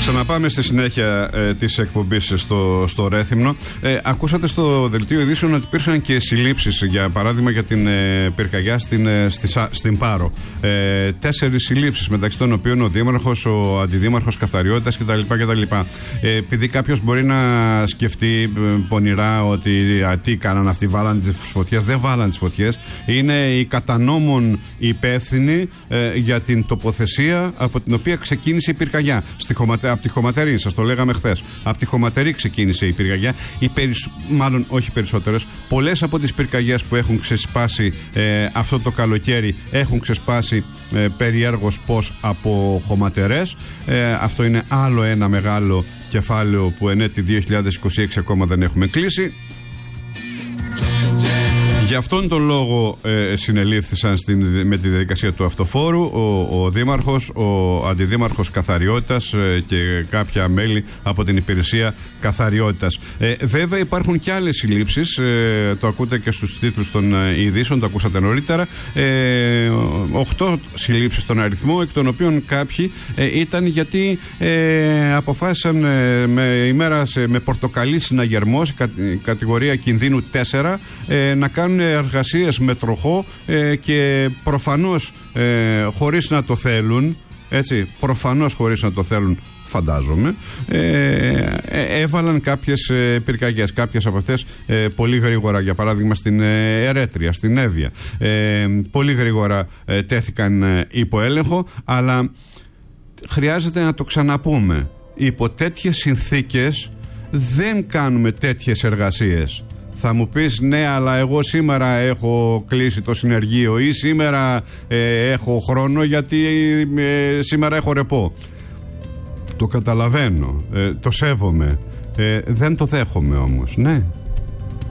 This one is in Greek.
Ξαναπάμε στη συνέχεια της εκπομπής στο Ρέθυμνο. Ακούσατε στο δελτίο ειδήσεων ότι υπήρξαν και συλλήψεις, για παράδειγμα για την πυρκαγιά στην Πάρο. 4 συλλήψεις, μεταξύ των οποίων ο δήμαρχος, ο αντιδήμαρχος καθαριότητας κτλ. Επειδή κάποιος μπορεί να σκεφτεί πονηρά ότι τι κάναν αυτοί, βάλαν τις φωτιές. Δεν βάλαν τις φωτιές. Είναι οι κατά νόμον υπεύθυνοι για την τοποθεσία από την οποία ξεκίνησε η πυρκαγιά. Από τη Χωματερή, σας το λέγαμε χθες. Από τη Χωματερή ξεκίνησε η πυρκαγιά. Μάλλον όχι περισσότερες. Πολλές από τις πυρκαγιές που έχουν ξεσπάσει αυτό το καλοκαίρι έχουν ξεσπάσει περιέργως πως από χωματερές. Αυτό είναι άλλο ένα μεγάλο κεφάλαιο που εν έτη 2026 ακόμα δεν έχουμε κλείσει. Γι' αυτόν τον λόγο συνελήφθησαν με τη διαδικασία του αυτοφόρου ο δήμαρχος, ο αντιδήμαρχος καθαριότητας και κάποια μέλη από την υπηρεσία καθαριότητας. Βέβαια υπάρχουν και άλλες συλλήψεις, το ακούτε και στους τίτλους των ειδήσεων, το ακούσατε νωρίτερα. 8 συλλήψεις στον αριθμό, εκ των οποίων κάποιοι ήταν γιατί αποφάσισαν με πορτοκαλί συναγερμό, κατηγορία κινδύνου 4, να κάνουν εργασίες με τροχό και προφανώς χωρίς να το θέλουν, έτσι, προφανώς χωρίς να το θέλουν, φαντάζομαι, έβαλαν κάποιες πυρκαγιές, κάποιες από αυτές πολύ γρήγορα, για παράδειγμα στην Ερέτρια, στην Εύβοια, πολύ γρήγορα τέθηκαν υπό έλεγχο, αλλά χρειάζεται να το ξαναπούμε, υπό τέτοιες συνθήκες δεν κάνουμε τέτοιες εργασίες. Θα μου πεις ναι, αλλά εγώ σήμερα έχω κλείσει το συνεργείο ή σήμερα έχω χρόνο γιατί σήμερα έχω ρεπό. Το καταλαβαίνω, το σέβομαι, δεν το δέχομαι όμως. Ναι,